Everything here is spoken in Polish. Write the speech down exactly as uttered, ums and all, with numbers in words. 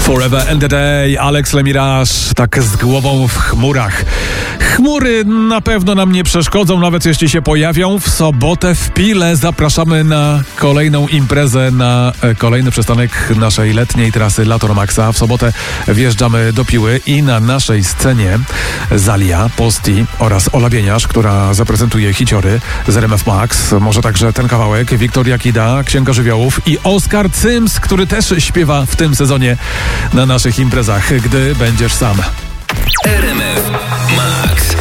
Forever and a Day, Alex Lemirasz, tak z głową w chmurach. Chmury na pewno nam nie przeszkodzą, nawet jeśli się pojawią. W sobotę w Pile zapraszamy na kolejną imprezę, na kolejny przystanek naszej letniej trasy Lato na Maxa. W sobotę wjeżdżamy do Piły i na naszej scenie Zalia, Posti oraz Ola Bieniasz, która zaprezentuje hiciory z R M F Max. Może także ten kawałek, Wiktoria Kida, Księga Żywiołów i Oskar Cyms, który też śpiewa w tym sezonie na naszych imprezach, gdy będziesz sam. R M F Max.